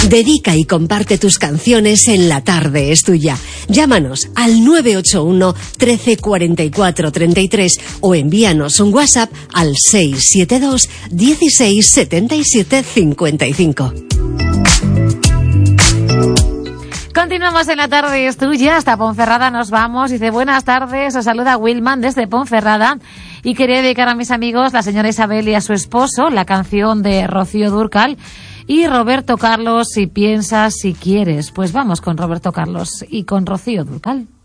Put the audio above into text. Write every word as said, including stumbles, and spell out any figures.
Dedica y comparte tus canciones en La Tarde es Tuya. Llámanos al nueve ocho uno, trece, cuarenta y cuatro, treinta y tres o envíanos un WhatsApp al seis siete dos, dieciséis, setenta y siete, cincuenta y cinco. Continuamos en La Tarde es Tuya. Hasta Ponferrada nos vamos. Dice, buenas tardes, os saluda Wilman desde Ponferrada y quería dedicar a mis amigos, la señora Isabel y a su esposo, la canción de Rocío Dúrcal y Roberto Carlos, Si piensas, si quieres. Pues vamos con Roberto Carlos y con Rocío Dúrcal.